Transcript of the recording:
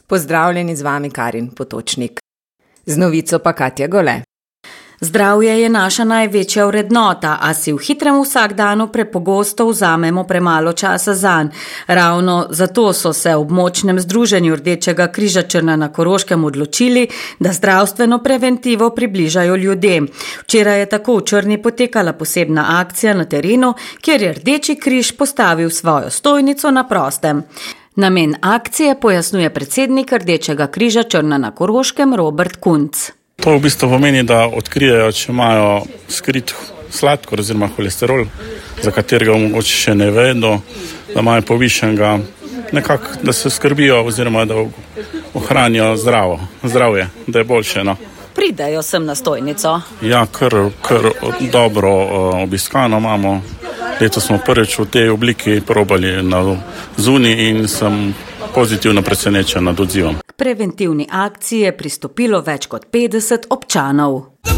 Pozdravljeni, z vami Karin Potočnik. Z novico pa Katja Gole. Zdravje je naša največja vrednota, a si v hitrem vsakdanu prepogosto vzamemo premalo časa zanj. Ravno zato so se v območnem združenju Rdečega križa Črna na Koroškem odločili, da zdravstveno preventivo približajo ljudem. Včeraj je tako v Črni potekala posebna akcija na terenu, kjer je Rdeči križ postavil svojo stojnico na prostem. Namen akcije pojasnjuje predsednik Rdečega križa Črna na Koroškem Robert Kunc. To v bistvu pomeni, da odkrijejo, če imajo skrit sladkor oziroma holesterol, za katerega mogoče še ne vedo, da imajo povišenega, nekako, da se skrbijo oziroma da ohranijo zdravje, da je boljše. No. Pridejo sem na stojnico. Ja, kar dobro obiskano imamo. Letos smo prvič v tej obliki probali na zuni in sem pozitivno presenečen nad odzivom. K preventivni akciji je pristopilo več kot 50 občanov.